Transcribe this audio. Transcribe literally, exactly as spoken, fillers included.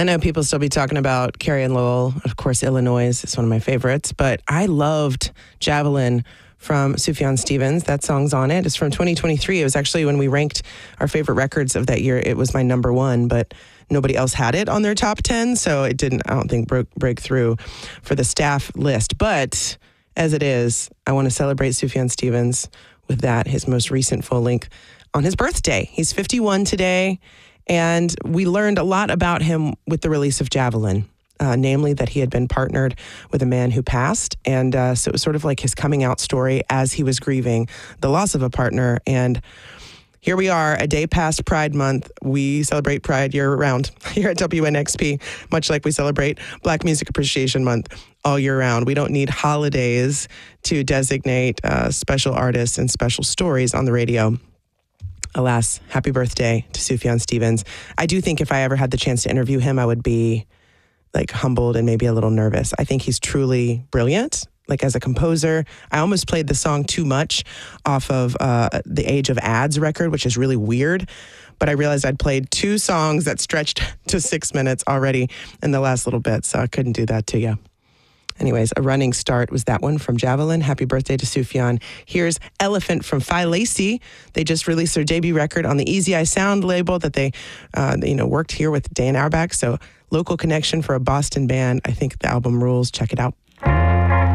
I know people still be talking about Carrie and Lowell. Of course, Illinois is one of my favorites, but I loved Javelin from Sufjan Stevens. That song's on it. It's from twenty twenty-three. It was actually when we ranked our favorite records of that year. It was my number one, but nobody else had it on their top ten, so it didn't, I don't think, broke, break through for the staff list. But as it is, I want to celebrate Sufjan Stevens with that, his most recent full length on his birthday. He's fifty-one today. And we learned a lot about him with the release of Javelin, uh, namely that he had been partnered with a man who passed. And uh, so it was sort of like his coming out story as he was grieving the loss of a partner. And here we are, a day past Pride Month. We celebrate Pride year-round here at W N X P, much like we celebrate Black Music Appreciation Month all year round. We don't need holidays to designate uh, special artists and special stories on the radio. Alas, happy birthday to Sufjan Stevens. I do think if I ever had the chance to interview him, I would be like humbled and maybe a little nervous. I think he's truly brilliant. Like as a composer, I almost played the song too much off of uh, the Age of Ads record, which is really weird. But I realized I'd played two songs that stretched to six minutes already in the last little bit, so I couldn't do that to you. Anyways, a running start was that one from Javelin. Happy birthday to Sufjan. Here's Elephant from Phi Lacey. They just released their debut record on the Easy Eye Sound label that they, uh, you know, worked here with Dan Auerbach. So local connection for a Boston band. I think the album rules. Check it out.